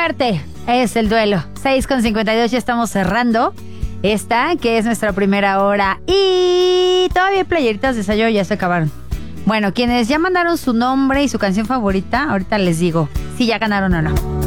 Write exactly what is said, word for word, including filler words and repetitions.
muerte es el duelo. seis con cincuenta y dos, ya estamos cerrando esta, que es nuestra primera hora. Y todavía hay playeritas de Sayo, ya se acabaron. Bueno, quienes ya mandaron su nombre y su canción favorita, ahorita les digo si ya ganaron o no.